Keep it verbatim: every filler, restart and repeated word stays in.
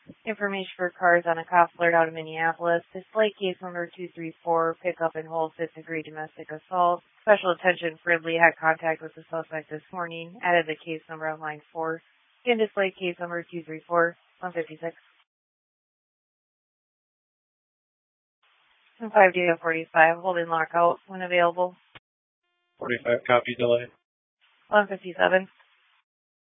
Information for cars on a cop alert out of Minneapolis. Display case number two three four, pickup and hold fifth degree domestic assault. Special attention, Fridley had contact with the suspect this morning. Added the case number on line four. Again, display case number two three four, one fifty-six. And five data forty-five, holding lockout when available. forty-five, copy delay. one fifty-seven.